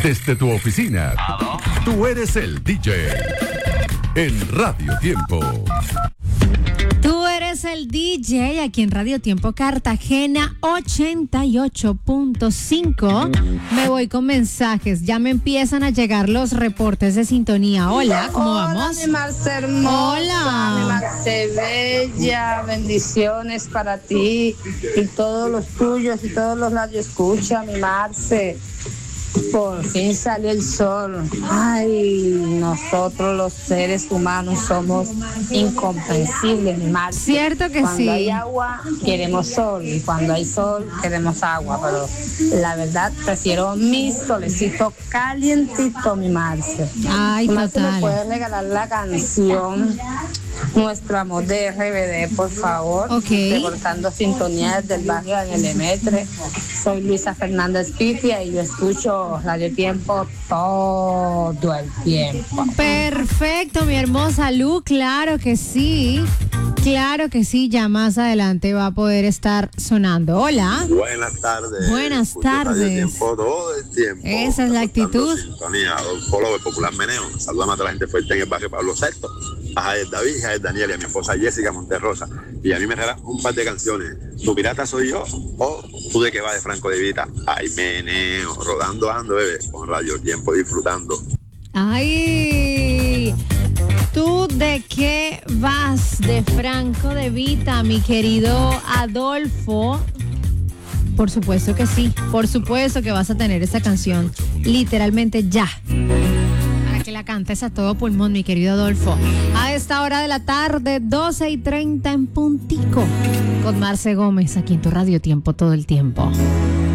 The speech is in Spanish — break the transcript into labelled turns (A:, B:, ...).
A: Desde tu oficina, tú eres el DJ. En Radio Tiempo.
B: Tú eres el DJ aquí en Radio Tiempo Cartagena 88.5. Me voy con mensajes. Ya me empiezan a llegar los reportes de sintonía. Hola, ¿cómo vamos?
C: Hola, mi Marce hermosa.
B: Hola.
C: Mi Marce bella. Bendiciones para ti y todos los tuyos y todos los radioescuchas, mi Marce. Por fin salió el sol. Ay, nosotros los seres humanos somos incomprensibles, mi Marce.
B: Cierto que
C: cuando
B: sí.
C: Hay agua, queremos sol, y cuando hay sol, queremos agua, pero la verdad prefiero mi solecito calientito, mi Marce.
B: Ay,
C: Marce,
B: total.
C: ¿me puedes regalar la canción Nuestro Amor de RBD, por favor?
B: Ok.
C: Reportando sintonías del barrio en el Emetre. Soy Luisa Fernández Pitia y yo escucho Radio Tiempo todo el tiempo.
B: Perfecto, mi hermosa Lu, claro que sí. Claro que sí, ya más adelante va a poder estar sonando. Hola.
D: Buenas tardes.
B: Buenas
D: Escucho Radio
B: tardes.
D: Tiempo todo el tiempo.
B: Esa es la actitud.
D: Sintonía, Don Polo del Popular Meneo. Saludamos a toda la gente fuerte en el barrio Pablo VI. A Jair David, a Jair Daniel y a mi esposa Jessica Monterrosa. Y a mí me regalan un par de canciones. ¿Tu pirata soy yo o tú de qué va de Franco de Vita? Ay, meneo, rodando ando, bebé, con Radio Tiempo disfrutando.
B: Ay, ¿tú de qué vas de Franco de Vita, mi querido Adolfo? Por supuesto que sí, por supuesto que vas a tener esta canción literalmente ya. Para que la cantes a todo pulmón, mi querido Adolfo. A esta hora de la tarde, 12:30 en puntico, con Marce Gómez, aquí en tu Radio Tiempo todo el tiempo.